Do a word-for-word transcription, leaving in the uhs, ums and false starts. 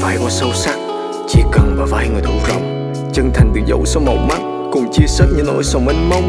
phải quá sâu sắc, chỉ cần vào vai người thủ rộng, chân thành từ dẫu số màu mắt, cùng chia sẻ những nỗi sầu mênh mông.